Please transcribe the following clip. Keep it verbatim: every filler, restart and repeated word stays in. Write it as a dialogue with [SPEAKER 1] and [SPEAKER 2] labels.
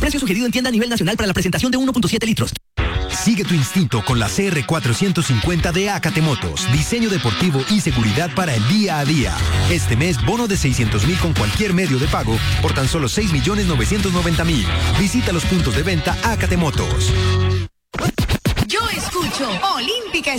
[SPEAKER 1] Precio sugerido en tienda a nivel nacional para la presentación de uno punto siete litros.
[SPEAKER 2] Sigue tu instinto con la C R cuatrocientos cincuenta de Acate Motos. Diseño deportivo y seguridad para el día a día. Este mes, bono de seiscientos mil con cualquier medio de pago por tan solo seis millones novecientos noventa mil. Visita los puntos de venta Acate Motos.
[SPEAKER 3] Yo escucho Olímpica